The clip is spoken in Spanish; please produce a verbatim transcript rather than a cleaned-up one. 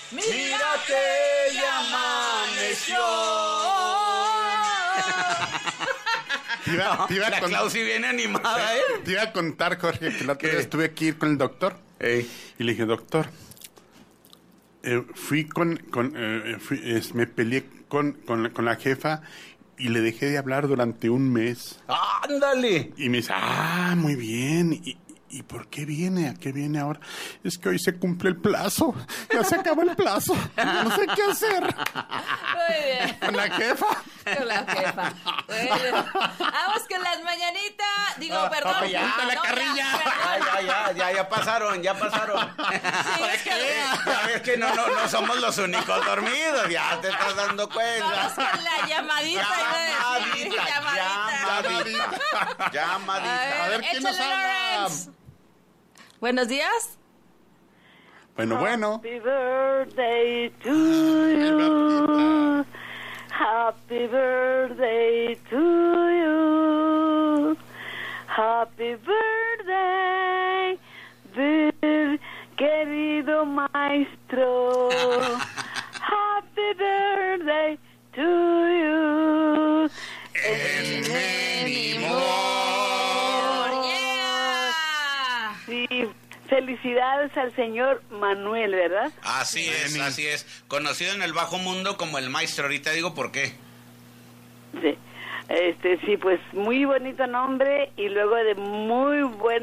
Mira que ya amaneció. Te iba, te iba La con- Clausi viene animada, ¿eh? Te iba a contar, Jorge, que la otra ¿Qué? vez tuve que ir con el doctor. Ey. Y le dije, doctor, eh, fui con... con eh, fui- es- me peleé con, con, la- con la jefa y le dejé de hablar durante un mes. ¡Ándale! Y me dice, ah, muy bien. ¿Y, ¿Y por qué viene? ¿A qué viene ahora? Es que hoy se cumple el plazo. Ya se acabó el plazo. No sé qué hacer. Muy bien. Con la jefa. Con la jefa. Bueno, vamos con las mañanitas. Digo, perdón. papá, ya, no, la no, carrilla. ya, Ya, perdón. ya, ya, ya, ya pasaron, ya pasaron. Sí, es que- Ya ves que no, no, no somos los únicos dormidos, ya te estás dando Vamos cuenta. con la llamadita. iba a decir. Llamadita, llamadita, llamadita. A ver, ¿quién nos échale, habla? Lawrence. Buenos días. Bueno, bueno. Happy birthday to you. Happy birthday to you. Happy birthday, dear querido maestro. Happy birthday to you. En many more. Yeah. Sí, felicidades al señor Manuel, ¿verdad? Así es, así es. Conocido en el bajo mundo como el maestro. Ahorita digo por qué. Sí. Este, sí, pues muy bonito nombre y luego de muy buen